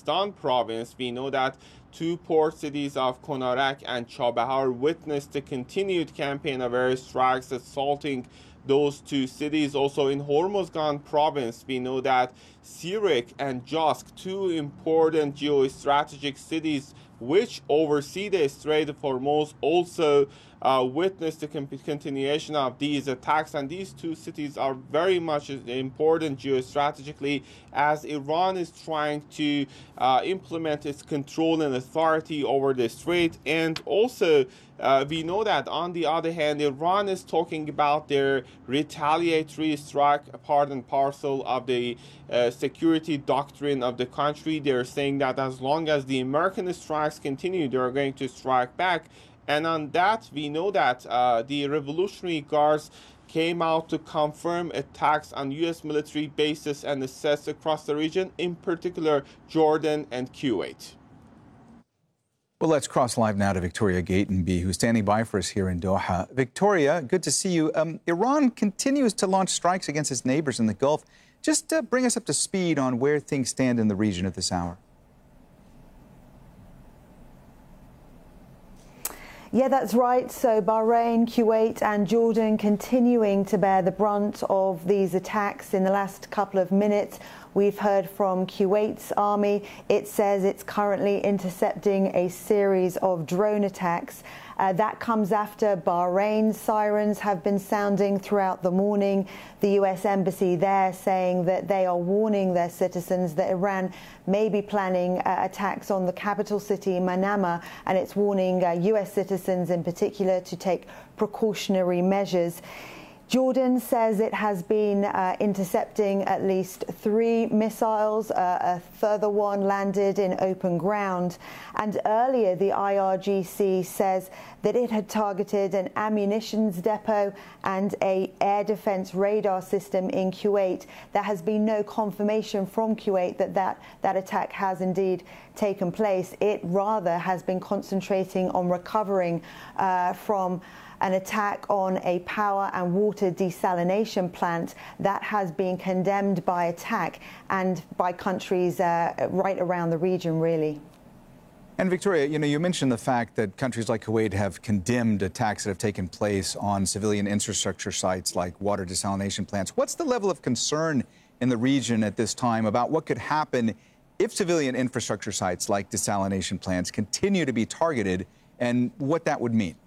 Sistan province. We know that two port cities of Konarak and Chabahar witnessed the continued campaign of airstrikes assaulting those two cities. Also in Hormozgan province, we know that Sirik and Josk, two important geostrategic cities which oversee the Strait of Hormuz, also witnessed the continuation of these attacks. And these two cities are very much important geostrategically as Iran is trying to implement its control and authority over the strait. And also we know that on the other hand, Iran is talking about their retaliatory strike, part and parcel of the security doctrine of the country. They're saying that as long as the American strikes continue, they're going to strike back. And on that, we know that the Revolutionary Guards came out to confirm attacks on U.S. military bases and assets across the region, in particular Jordan and Kuwait. Well, let's cross live now to Victoria Gatenby, who's standing by for us here in Doha. Victoria, good to see you. Iran continues to launch strikes against its neighbors in the Gulf. Just bring us up to speed on where things stand in the region at this hour. Yeah, that's right. So Bahrain, Kuwait and Jordan continuing to bear the brunt of these attacks. In the last couple of minutes, we've heard from Kuwait's army. It says it's currently intercepting a series of drone attacks. That comes after Bahrain's sirens have been sounding throughout the morning. The U.S. embassy there saying that they are warning their citizens that Iran may be planning attacks on the capital city, Manama, and it's warning U.S. citizens in particular to take precautionary measures. Jordan says it has been intercepting at least 3 missiles. A further one landed in open ground. And earlier, the IRGC says that it had targeted an ammunitions depot and an air defense radar system in Kuwait. There has been no confirmation from Kuwait that attack has indeed taken place. It rather has been concentrating on recovering from an attack on a power and water desalination plant that has been condemned by attack and by countries right around the region, really. And Victoria, you mentioned the fact that countries like Kuwait have condemned attacks that have taken place on civilian infrastructure sites like water desalination plants. What's the level of concern in the region at this time about what could happen if civilian infrastructure sites like desalination plants continue to be targeted and what that would mean?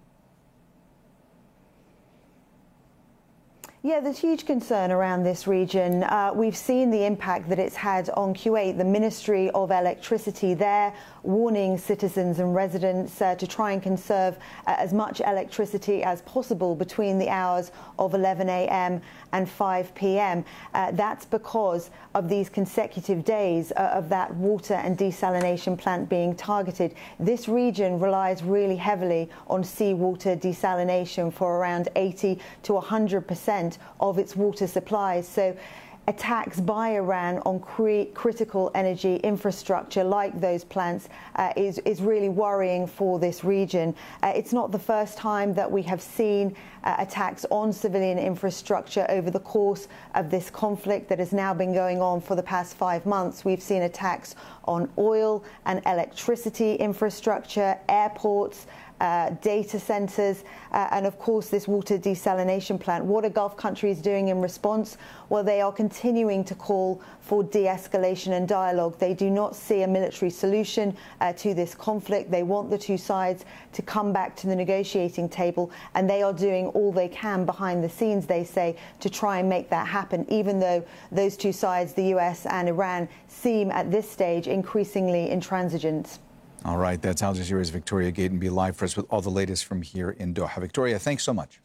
Yeah, there's huge concern around this region. We've seen the impact that it's had on Kuwait. The Ministry of Electricity there warning citizens and residents to try and conserve as much electricity as possible between the hours of 11 a.m. and 5 p.m. That's because of these consecutive days of that water and desalination plant being targeted. This region relies really heavily on seawater desalination for around 80 to 100% of its water supplies. So attacks by Iran on critical energy infrastructure like those plants is really worrying for this region. It's not the first time that we have seen attacks on civilian infrastructure over the course of this conflict that has now been going on for the past 5 months. We've seen attacks on oil and electricity infrastructure, airports, data centers, and of course this water desalination plant. What are Gulf countries doing in response? Well, they are continuing to call for de-escalation and dialogue. They do not see a military solution to this conflict. They want the two sides to come back to the negotiating table, and they are doing all they can behind the scenes, they say, to try and make that happen, even though those two sides, the US and Iran, seem at this stage increasingly intransigent. All right, that's Al Jazeera's Victoria Gatenby live for us with all the latest from here in Doha. Victoria, thanks so much.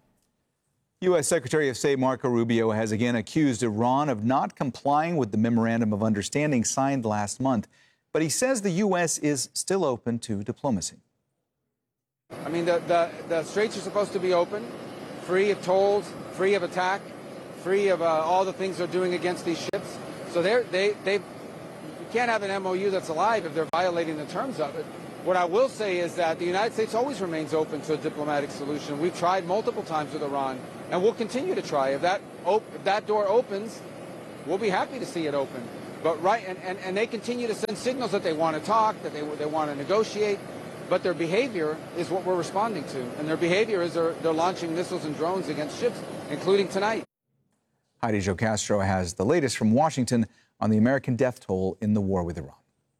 U.S. Secretary of State Marco Rubio has again accused Iran of not complying with the Memorandum of Understanding signed last month, but he says the U.S. is still open to diplomacy. I mean, the straits are supposed to be open, free of tolls, free of attack, free of all the things they're doing against these ships. So they've you can't have an MOU that's alive if they're violating the terms of it. What I will say is that the United States always remains open to a diplomatic solution. We've tried multiple times with Iran, and we'll continue to try. If that door opens, we'll be happy to see it open. But and they continue to send signals that they want to talk, that they want to negotiate, but their behavior is what we're responding to. And their behavior is they're launching missiles and drones against ships, including tonight. Heidi Jo Castro has the latest from Washington on the American death toll in the war with Iran.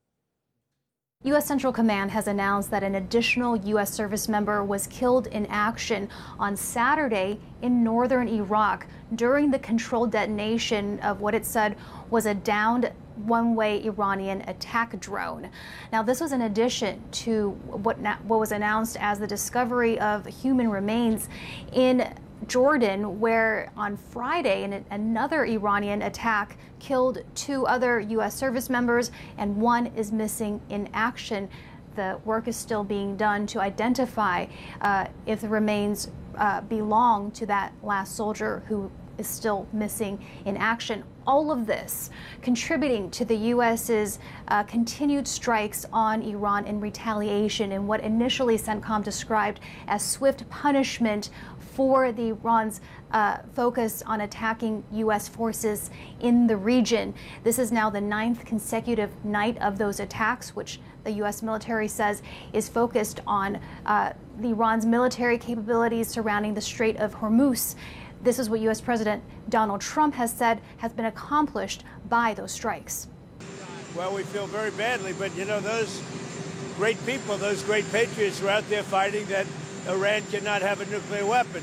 U.S. Central Command has announced that an additional U.S. service member was killed in action on Saturday in northern Iraq during the controlled detonation of what it said was a downed one-way Iranian attack drone. Now, this was in addition to what was announced as the discovery of human remains in Jordan, where on Friday another Iranian attack killed 2 other U.S. service members and 1 is missing in action. The work is still being done to identify if the remains belong to that last soldier who is still missing in action. All of this contributing to the U.S.'s continued strikes on Iran in retaliation in what initially CENTCOM described as swift punishment for the Iran's focus on attacking U.S. forces in the region. This is now the 9th consecutive night of those attacks, which the U.S. military says is focused on Iran's military capabilities surrounding the Strait of Hormuz. This is what U.S. President Donald Trump has said has been accomplished by those strikes. Well, we feel very badly, but you know, those great people, those great patriots are out there fighting that Iran cannot have a nuclear weapon.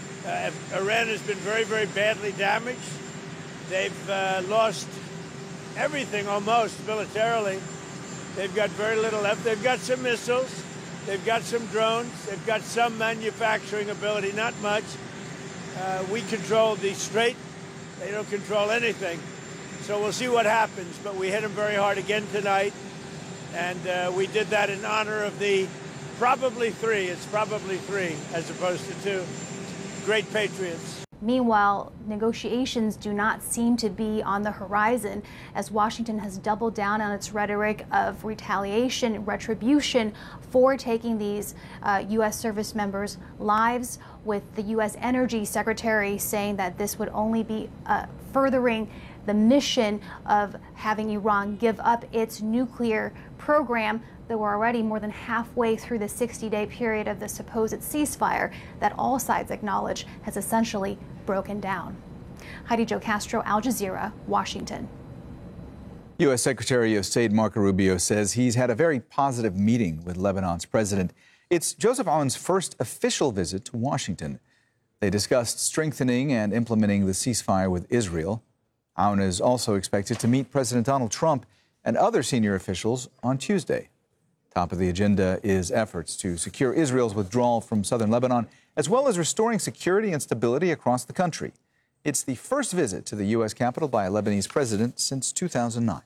Iran has been very, very badly damaged. They've lost everything almost militarily. They've got very little left. They've got some missiles. They've got some drones. They've got some manufacturing ability, not much. We control the strait. They don't control anything. So we'll see what happens. But we hit them very hard again tonight. And we did that in honor of the probably 3. It's probably 3 as opposed to 2 great patriots. Meanwhile, negotiations do not seem to be on the horizon as Washington has doubled down on its rhetoric of retaliation, retribution for taking these U.S. service members' lives, with the U.S. Energy Secretary saying that this would only be furthering the mission of having Iran give up its nuclear program, though we're already more than halfway through the 60-day period of the supposed ceasefire that all sides acknowledge has essentially broken down. Heidi Jo Castro, Al Jazeera, Washington. U.S. Secretary of State Marco Rubio says he's had a very positive meeting with Lebanon's president. It's Joseph Aoun's first official visit to Washington. They discussed strengthening and implementing the ceasefire with Israel. Aoun is also expected to meet President Donald Trump and other senior officials on Tuesday. Top of the agenda is efforts to secure Israel's withdrawal from southern Lebanon, as well as restoring security and stability across the country. It's the first visit to the U.S. capital by a Lebanese president since 2009.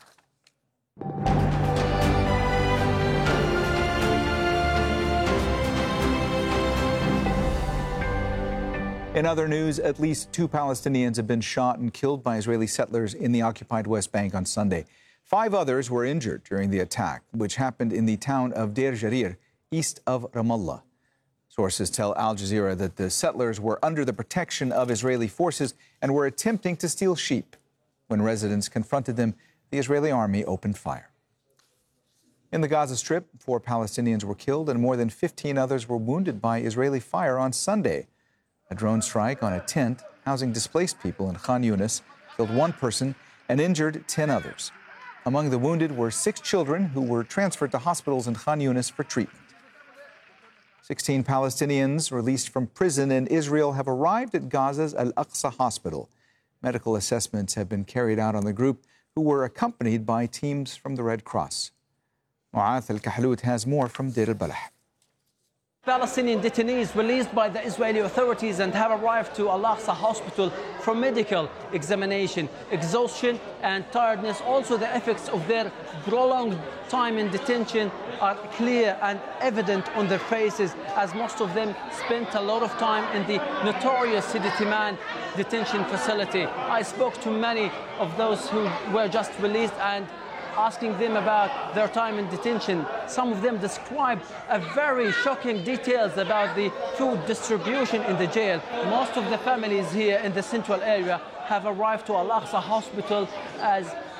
In other news, at least 2 Palestinians have been shot and killed by Israeli settlers in the occupied West Bank on Sunday. 5 others were injured during the attack, which happened in the town of Deir Jarir, east of Ramallah. Sources tell Al Jazeera that the settlers were under the protection of Israeli forces and were attempting to steal sheep. When residents confronted them, the Israeli army opened fire. In the Gaza Strip, 4 Palestinians were killed and more than 15 others were wounded by Israeli fire on Sunday. A drone strike on a tent housing displaced people in Khan Yunis killed 1 person and injured 10 others. Among the wounded were 6 children who were transferred to hospitals in Khan Yunis for treatment. 16 Palestinians released from prison in Israel have arrived at Gaza's Al-Aqsa hospital. Medical assessments have been carried out on the group, who were accompanied by teams from the Red Cross. Mu'ath Al-Kahlout has more from Deir al-Balah. Palestinian detainees released by the Israeli authorities and have arrived to Al-Aqsa hospital for medical examination. Exhaustion and tiredness, also the effects of their prolonged time in detention, are clear and evident on their faces, as most of them spent a lot of time in the notorious Sidi Timan detention facility. I spoke to many of those who were just released and asking them about their time in detention. Some of them described very shocking details about the food distribution in the jail. Most of the families here in the central area have arrived to Al-Aqsa hospital as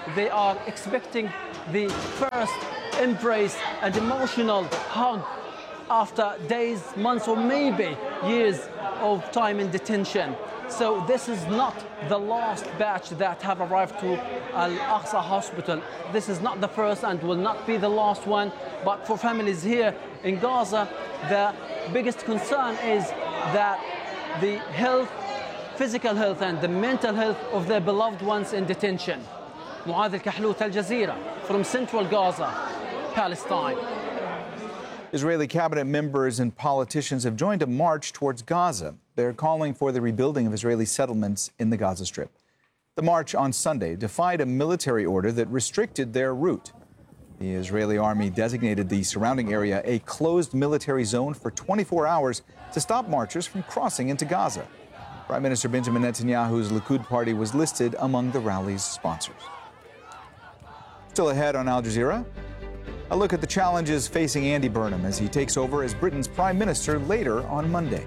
they are expecting the first embrace and emotional hug after days, months, or maybe years of time in detention. So this is not the last batch that have arrived to Al-Aqsa Hospital. This is not the first and will not be the last one. But for families here in Gaza, the biggest concern is that the health, physical health and the mental health of their beloved ones in detention. Mu'adh Al-Kahlout, Al Jazeera, from central Gaza, Palestine. Israeli cabinet members and politicians have joined a march towards Gaza. They're calling for the rebuilding of Israeli settlements in the Gaza Strip. The march on Sunday defied a military order that restricted their route. The Israeli army designated the surrounding area a closed military zone for 24 hours to stop marchers from crossing into Gaza. Prime Minister Benjamin Netanyahu's Likud party was listed among the rally's sponsors. Still ahead on Al Jazeera, a look at the challenges facing Andy Burnham as he takes over as Britain's Prime Minister later on Monday.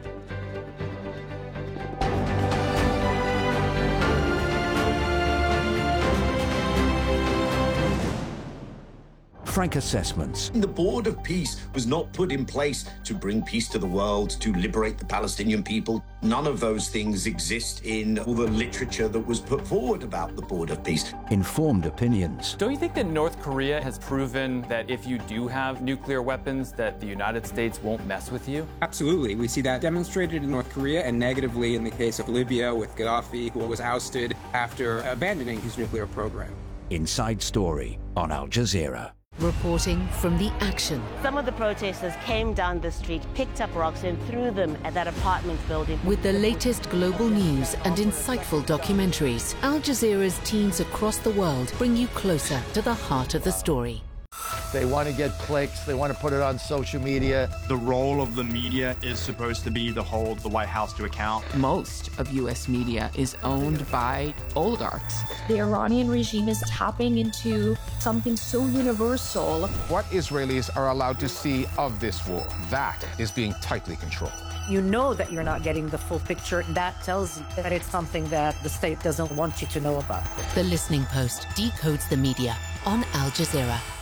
Frank assessments. The Board of Peace was not put in place to bring peace to the world, to liberate the Palestinian people. None of those things exist in all the literature that was put forward about the Board of Peace. Informed opinions. Don't you think that North Korea has proven that if you do have nuclear weapons, that the United States won't mess with you? Absolutely. We see that demonstrated in North Korea and negatively in the case of Libya with Gaddafi, who was ousted after abandoning his nuclear program. Inside Story on Al Jazeera. Reporting from the action. Some of the protesters came down the street, picked up rocks and threw them at that apartment building. With the latest global news and insightful documentaries, Al Jazeera's teams across the world bring you closer to the heart of the story. They want to get clicks. They want to put it on social media. The role of the media is supposed to be to hold the White House to account. Most of U.S. media is owned by oligarchs. The Iranian regime is tapping into something so universal. What Israelis are allowed to see of this war, that is being tightly controlled. You know that you're not getting the full picture. That tells you that it's something that the state doesn't want you to know about. The Listening Post decodes the media on Al Jazeera.